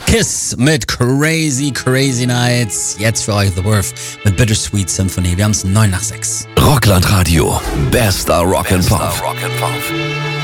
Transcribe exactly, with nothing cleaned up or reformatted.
Kiss mit Crazy Crazy Nights. Jetzt für euch The Worth mit Bittersweet Symphony. Wir haben es neun nach sechs. Rockland Radio. Bester Rock and Pop.